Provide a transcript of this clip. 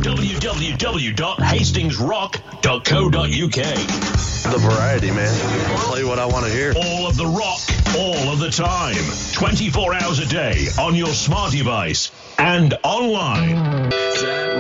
www.hastingsrock.co.uk. The variety, man. I'll play what I want to hear. All of the rock, all of the time. 24 hours a day on your smart device and online.